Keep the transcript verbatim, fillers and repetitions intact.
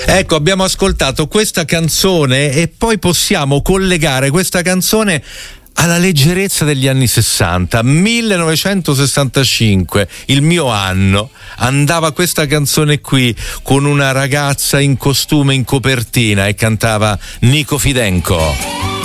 Ecco, abbiamo ascoltato questa canzone e poi possiamo collegare questa canzone alla leggerezza degli anni sessanta. Millenovecentosessantacinque, il mio anno, andava questa canzone qui con una ragazza in costume in copertina e cantava Nico Fidenco.